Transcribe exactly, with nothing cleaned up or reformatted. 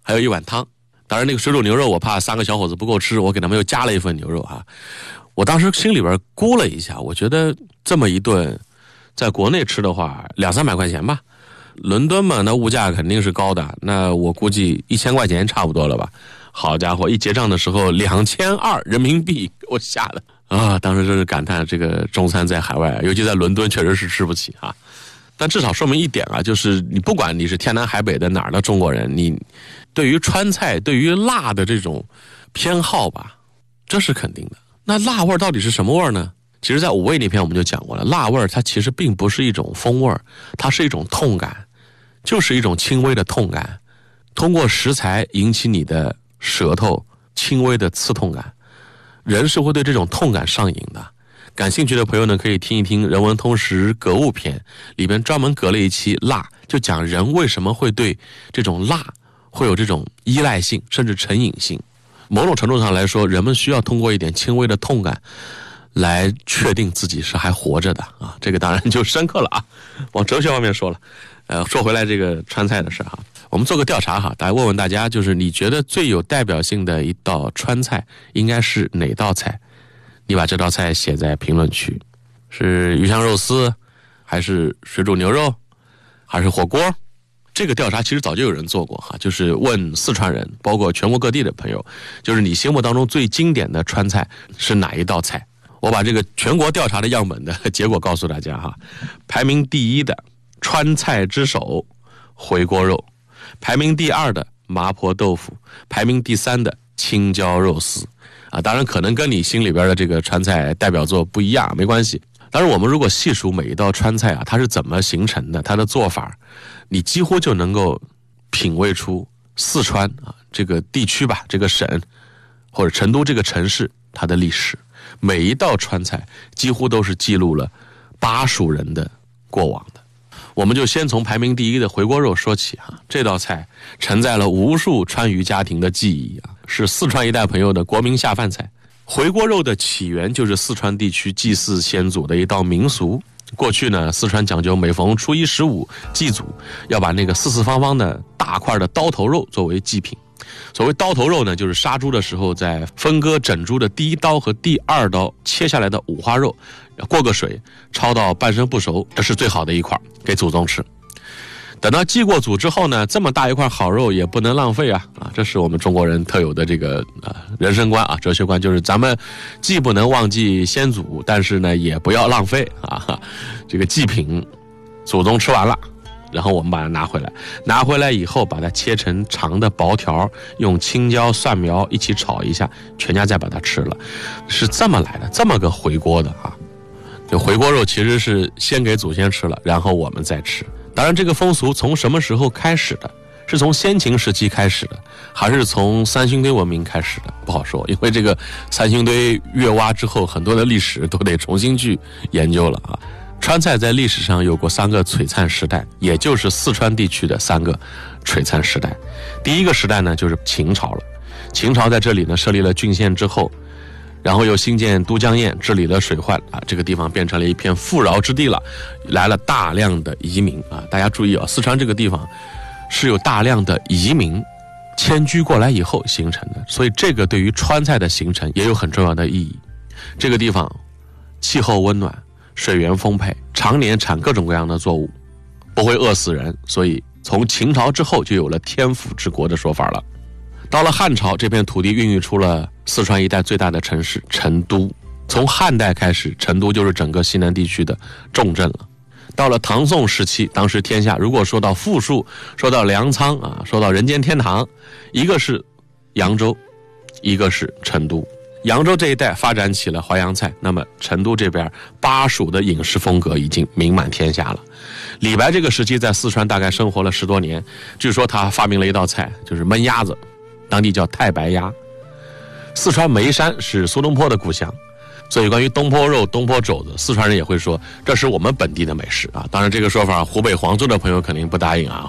还有一碗汤。当然那个水煮牛肉我怕三个小伙子不够吃，我给他们又加了一份牛肉啊。我当时心里边估了一下，我觉得这么一顿在国内吃的话两三百块钱吧，伦敦嘛那物价肯定是高的，那我估计一千块钱差不多了吧。好家伙，一结账的时候两千二人民币，我吓得啊！当时真是感叹这个中餐在海外，尤其在伦敦确实是吃不起啊。但至少说明一点啊，就是你不管你是天南海北的哪儿的中国人，你对于川菜对于辣的这种偏好吧，这是肯定的。那辣味到底是什么味呢？其实在五味那篇我们就讲过了，辣味它其实并不是一种风味，它是一种痛感，就是一种轻微的痛感，通过食材引起你的舌头轻微的刺痛感，人是会对这种痛感上瘾的。感兴趣的朋友呢，可以听一听《人文通识格物篇》，里边专门隔了一期辣，就讲人为什么会对这种辣会有这种依赖性，甚至成瘾性。某种程度上来说，人们需要通过一点轻微的痛感来确定自己是还活着的啊，这个当然就深刻了啊。往哲学方面说了，呃，说回来这个川菜的事哈，我们做个调查哈，大家问问大家，就是你觉得最有代表性的一道川菜应该是哪道菜？你把这道菜写在评论区，是鱼香肉丝，还是水煮牛肉，还是火锅？这个调查其实早就有人做过哈，就是问四川人，包括全国各地的朋友，就是你心目当中最经典的川菜是哪一道菜？我把这个全国调查的样本的结果告诉大家哈，排名第一的川菜之首回锅肉，排名第二的麻婆豆腐，排名第三的青椒肉丝啊，当然可能跟你心里边的这个川菜代表作不一样，没关系。但是我们如果细数每一道川菜啊，它是怎么形成的，它的做法，你几乎就能够品味出四川啊这个地区吧，这个省或者成都这个城市它的历史。每一道川菜几乎都是记录了巴蜀人的过往的。我们就先从排名第一的回锅肉说起哈，这道菜承载了无数川渝家庭的记忆啊，是四川一代朋友的国民下饭菜。回锅肉的起源就是四川地区祭祀先祖的一道民俗。过去呢，四川讲究每逢初一十五祭祖，要把那个四四方方的大块的刀头肉作为祭品。所谓刀头肉呢，就是杀猪的时候在分割整猪的第一刀和第二刀切下来的五花肉，过个水焯到半生不熟，这是最好的一块给祖宗吃。等到祭过祖之后呢，这么大一块好肉也不能浪费啊啊！这是我们中国人特有的这个啊人生观啊哲学观，就是咱们既不能忘记先祖，但是呢也不要浪费啊。这个祭品，祖宗吃完了，然后我们把它拿回来，拿回来以后把它切成长的薄条，用青椒蒜苗一起炒一下，全家再把它吃了，是这么来的，这么个回锅的啊。就回锅肉其实是先给祖先吃了，然后我们再吃。当然这个风俗从什么时候开始的，是从先秦时期开始的，还是从三星堆文明开始的，不好说，因为这个三星堆越挖之后，很多的历史都得重新去研究了啊。川菜在历史上有过三个璀璨时代，也就是四川地区的三个璀璨时代。第一个时代呢，就是秦朝了。秦朝在这里呢设立了郡县之后，然后又兴建都江堰，治理了水患啊，这个地方变成了一片富饶之地了，来了大量的移民啊。大家注意啊，四川这个地方是有大量的移民迁居过来以后形成的，所以这个对于川菜的形成也有很重要的意义。这个地方气候温暖，水源丰沛，常年产各种各样的作物，不会饿死人，所以从秦朝之后就有了天府之国的说法了。到了汉朝，这片土地孕育出了四川一带最大的城市成都。从汉代开始，成都就是整个西南地区的重镇了。到了唐宋时期，当时天下如果说到富庶，说到粮仓啊，说到人间天堂，一个是扬州，一个是成都。扬州这一带发展起了淮扬菜，那么成都这边巴蜀的饮食风格已经名满天下了。李白这个时期在四川大概生活了十多年，据说他发明了一道菜，就是焖鸭子，当地叫太白鸭。四川眉山是苏东坡的故乡，所以关于东坡肉、东坡肘子，四川人也会说这是我们本地的美食啊。当然这个说法湖北黄州的朋友肯定不答应啊。